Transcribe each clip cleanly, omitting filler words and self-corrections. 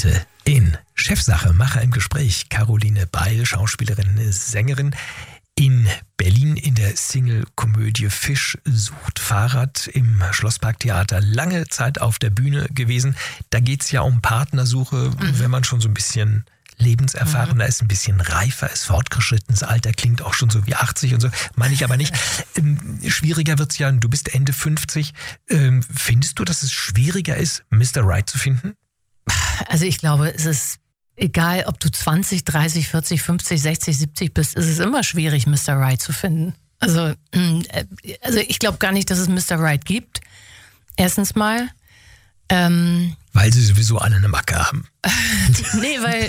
Heute in Chefsache, Macher im Gespräch, Caroline Beil, Schauspielerin, Sängerin, in Berlin in der Single-Komödie Fisch sucht Fahrrad im Schlossparktheater lange Zeit auf der Bühne gewesen. Da geht es ja um Partnersuche, wenn man schon so ein bisschen lebenserfahrener ist, ein bisschen reifer ist, fortgeschrittenes Alter, klingt auch schon so wie 80 und so, meine ich aber nicht. Schwieriger wird es ja, du bist Ende 50. Findest du, dass es schwieriger ist, Mr. Right zu finden? Also ich glaube, es ist egal, ob du 20, 30, 40, 50, 60, 70 bist, ist es immer schwierig, Mr. Right zu finden. Also ich glaube gar nicht, dass es Mr. Right gibt. Erstens mal. Weil sie sowieso alle eine Macke haben. Nee, weil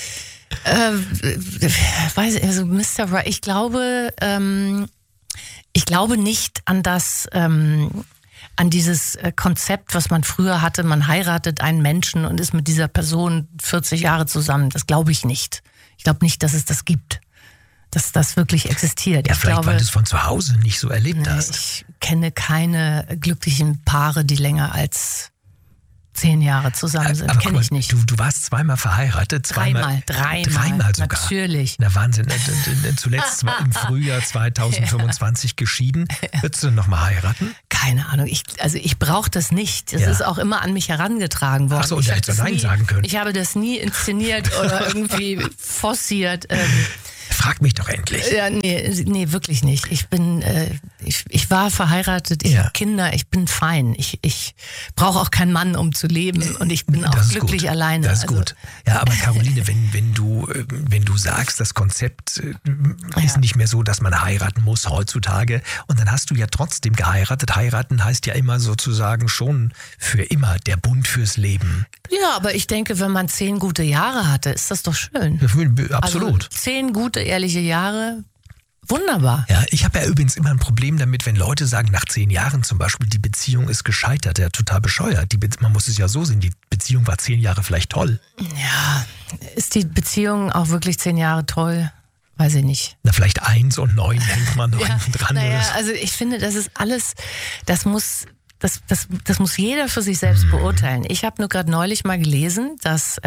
also Mr. Right, ich glaube nicht an das, an dieses Konzept, was man früher hatte, man heiratet einen Menschen und ist mit dieser Person 40 Jahre zusammen. Das glaube ich nicht. Ich glaube nicht, dass es das gibt, dass das wirklich existiert. Ja, vielleicht, weil du es von zu Hause nicht so erlebt hast. Ich kenne keine glücklichen Paare, die länger als 10 Jahre zusammen sind. Aber kenne ich nicht. Du warst zweimal verheiratet. Dreimal sogar. Natürlich. Na Wahnsinn. Zuletzt im Frühjahr 2025 geschieden. Würdest du noch mal heiraten? Keine Ahnung. Ich brauche das nicht. Das ist auch immer an mich herangetragen worden. Ach so, und da hättest du Nein sagen können. Ich habe das nie inszeniert oder irgendwie forciert. Frag mich doch endlich. Ja, nee, wirklich nicht. Ich war verheiratet, ich habe Kinder, ich bin fein. Ich brauche auch keinen Mann, um zu leben und ich bin auch glücklich gut. alleine. Das ist gut. Ja, aber Caroline, wenn du sagst, das Konzept ist nicht mehr so, dass man heiraten muss heutzutage und dann hast du ja trotzdem geheiratet. Heiraten heißt ja immer sozusagen schon für immer der Bund fürs Leben. Ja, aber ich denke, wenn man 10 gute Jahre hatte, ist das doch schön. Absolut. Also 10 gute, ehrliche Jahre, wunderbar. Ja, ich habe ja übrigens immer ein Problem damit, wenn Leute sagen, nach 10 Jahren zum Beispiel, die Beziehung ist gescheitert. Ja, total bescheuert. Man muss es ja so sehen, die Beziehung war 10 Jahre vielleicht toll. Ja, ist die Beziehung auch wirklich 10 Jahre toll? Weiß ich nicht. Na, vielleicht 1 und 9 hängt man noch hinten dran. Naja, also ich finde, das ist alles, das muss jeder für sich selbst beurteilen. Ich habe nur gerade neulich mal gelesen, dass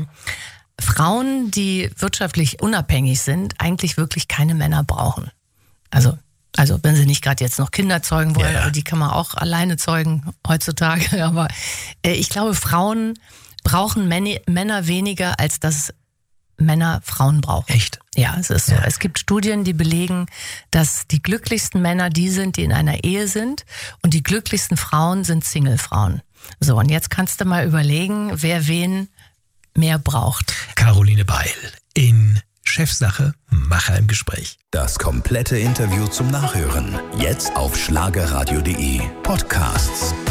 Frauen, die wirtschaftlich unabhängig sind, eigentlich wirklich keine Männer brauchen. Also wenn sie nicht gerade jetzt noch Kinder zeugen wollen, aber die kann man auch alleine zeugen heutzutage. Aber ich glaube, Frauen brauchen Männer weniger, als dass Männer Frauen brauchen. Echt? Ja, es ist so. Es gibt Studien, die belegen, dass die glücklichsten Männer die sind, die in einer Ehe sind und die glücklichsten Frauen sind Single-Frauen. So, und jetzt kannst du mal überlegen, wer wen mehr braucht. Caroline Beil in Chefsache, Macher im Gespräch. Das komplette Interview zum Nachhören. Jetzt auf schlagerradio.de Podcasts.